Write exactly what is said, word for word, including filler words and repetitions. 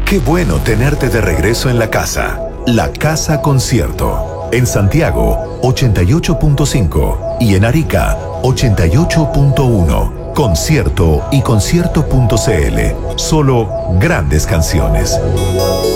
Qué bueno tenerte de regreso en la casa. La Casa Concierto. En Santiago, ochenta y ocho punto cinco. Y en Arica, ochenta y ocho punto uno. Concierto y concierto punto cl. Solo grandes canciones.